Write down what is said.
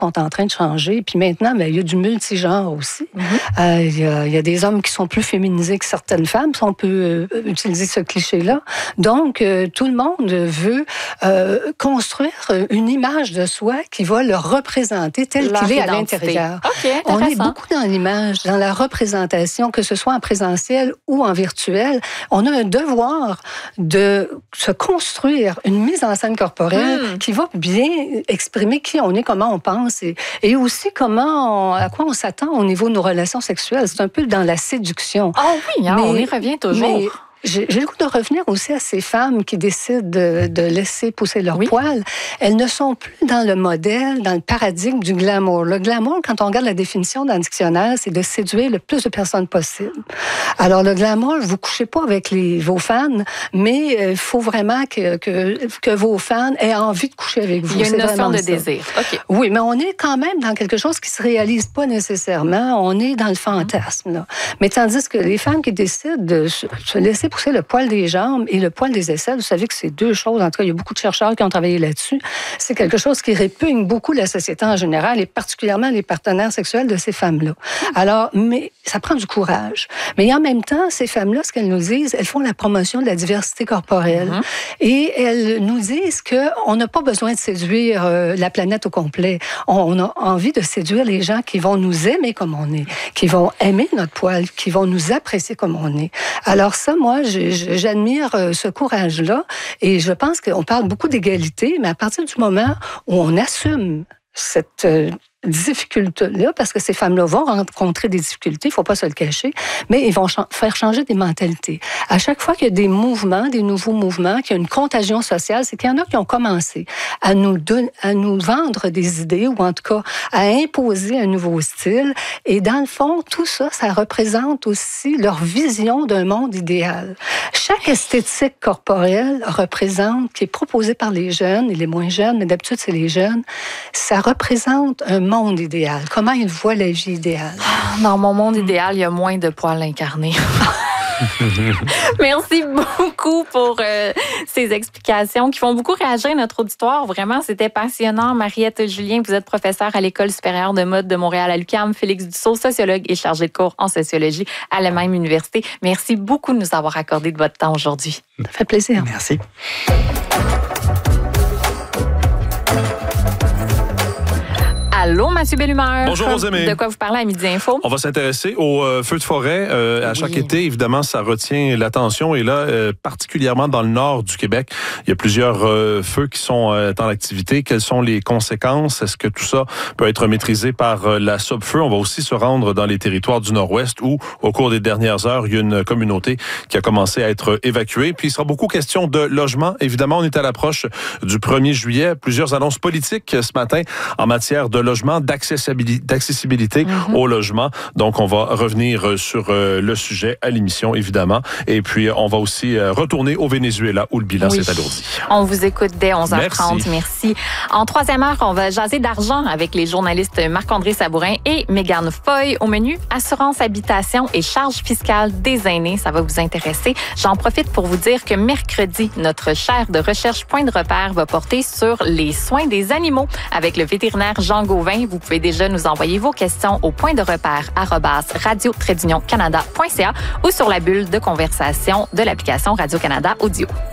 sont en train de changer. Puis maintenant, il y a du multigenre aussi. Il y a des hommes qui sont plus féminisés que certaines femmes, si on peut utiliser ce cliché-là. Donc, tout le monde veut construire une image de soi qui va le représenter tel qu'il est à l'intérieur. Okay, on est beaucoup dans l'image, dans la représentation, que ce soit en présentiel ou en virtuel. On a un devoir de se construire une mise en scène corporelle qui va bien exprimer qui on est, comment on pense et aussi à quoi on s'attend au niveau de nos relations sexuelles. C'est un peu dans la séduction. Ah oui, on y revient toujours. J'ai le goût de revenir aussi à ces femmes qui décident de laisser pousser leur poil. Elles ne sont plus dans le modèle, dans le paradigme du glamour. Le glamour, quand on regarde la définition dans le dictionnaire, c'est de séduire le plus de personnes possible. Alors, le glamour, vous ne couchez pas avec vos fans, mais il faut vraiment que vos fans aient envie de coucher avec vous. Il y a une notion de désir. Okay. Oui, mais on est quand même dans quelque chose qui ne se réalise pas nécessairement. On est dans le fantasme. Là. Mais tandis que les femmes qui décident de se laisser pousser le poil des jambes et le poil des aisselles, vous savez que c'est deux choses. En tout cas, il y a beaucoup de chercheurs qui ont travaillé là-dessus. C'est quelque chose qui répugne beaucoup la société en général et particulièrement les partenaires sexuels de ces femmes-là. Alors, mais ça prend du courage. Mais en même temps, ces femmes-là, ce qu'elles nous disent, elles font la promotion de la diversité corporelle. Et elles nous disent qu'on n'a pas besoin de séduire la planète au complet. On a envie de séduire les gens qui vont nous aimer comme on est, qui vont aimer notre poil, qui vont nous apprécier comme on est. Alors ça, moi, j'admire ce courage-là et je pense qu'on parle beaucoup d'égalité, mais à partir du moment où on assume cette difficulté-là, parce que ces femmes-là vont rencontrer des difficultés, il ne faut pas se le cacher, mais ils vont faire changer des mentalités. À chaque fois qu'il y a des mouvements, des nouveaux mouvements, qu'il y a une contagion sociale, c'est qu'il y en a qui ont commencé à nous vendre des idées, ou en tout cas à imposer un nouveau style. Et dans le fond, tout ça, ça représente aussi leur vision d'un monde idéal. Chaque esthétique corporelle représente, qui est proposée par les jeunes et les moins jeunes, mais d'habitude c'est les jeunes, ça représente un monde idéal. Comment ils voient la vie idéale? Dans mon monde idéal, il y a moins de poils incarnés. Merci beaucoup pour ces explications qui font beaucoup réagir notre auditoire. Vraiment, c'était passionnant. Mariette Julien, vous êtes professeure à l'École supérieure de mode de Montréal à l'UQAM. Félix Dussault, sociologue et chargé de cours en sociologie à la même université. Merci beaucoup de nous avoir accordé de votre temps aujourd'hui. Ça fait plaisir. Merci. Allô, Mathieu Bellumeur. Bonjour, Rosemée. De quoi vous parlez à Midi Info? On va s'intéresser aux feux de forêt. À chaque été, évidemment, ça retient l'attention. Et là, particulièrement dans le nord du Québec, il y a plusieurs feux qui sont en activité. Quelles sont les conséquences? Est-ce que tout ça peut être maîtrisé par la Sopfeu? On va aussi se rendre dans les territoires du nord-ouest où, au cours des dernières heures, il y a une communauté qui a commencé à être évacuée. Puis, il sera beaucoup question de logement. Évidemment, on est à l'approche du 1er juillet. Plusieurs annonces politiques ce matin en matière de logement, d'accessibilité au logement. Donc, on va revenir sur le sujet à l'émission, évidemment. Et puis, on va aussi retourner au Venezuela où le bilan s'est alourdi. On vous écoute dès 11h30. Merci. En troisième heure, on va jaser d'argent avec les journalistes Marc-André Sabourin et Mégane Foy. Au menu, assurance habitation et charges fiscales des aînés. Ça va vous intéresser. J'en profite pour vous dire que mercredi, notre chaire de recherche Point de repère va porter sur les soins des animaux avec le vétérinaire Jean Gauvin. Vous pouvez déjà nous envoyer vos questions au point de repère @radio-canada.ca ou sur la bulle de conversation de l'application Radio-Canada Audio.